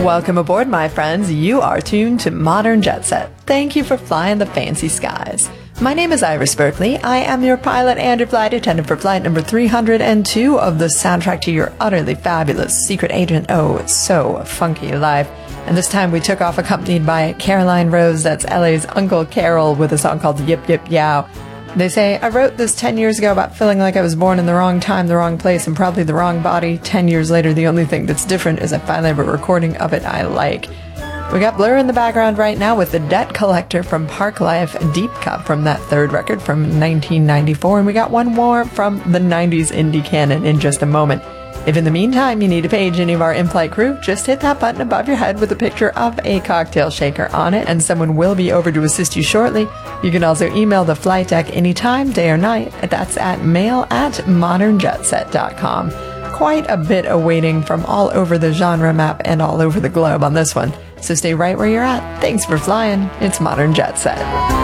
Welcome aboard, my friends. You are tuned to Modern Jet Set. Thank you for flying the fancy skies. My name is Iris Berkeley. I am your pilot and your flight attendant for flight number 302 of the soundtrack to your utterly fabulous Secret Agent Oh So Funky life. And this time we took off accompanied by Caroline Rose, that's LA's Uncle Carol, with a song called Yip Yip Yow. They say, I wrote this 10 years ago about feeling like I was born in the wrong time, the wrong place, and probably the wrong body. 10 years later, the only thing that's different is I finally have a recording of it I like. We got Blur in the background right now with The Debt Collector from Park Life, Deep Cut from that third record from 1994, and we got one more from the 90s indie canon in just a moment. If in the meantime you need to page any of our in-flight crew, just hit that button above your head with a picture of a cocktail shaker on it, and someone will be over to assist you shortly. You can also email the flight deck anytime, day or night. That's at mail@modernjetset.com. Quite a bit awaiting from all over the genre map and all over the globe on this one. So stay right where you're at. Thanks for flying. It's Modern Jet Set.